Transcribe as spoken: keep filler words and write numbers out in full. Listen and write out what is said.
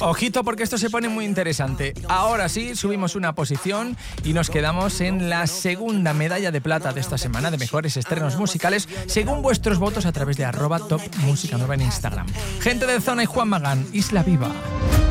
Ojito porque esto se pone muy interesante. Ahora sí, subimos una posición y nos quedamos en la segunda medalla de plata de esta semana de mejores estrenos musicales, según vuestros votos a través de arroba top música nueva en Instagram. Gente de Zona y Juan Magán, Isla Viva.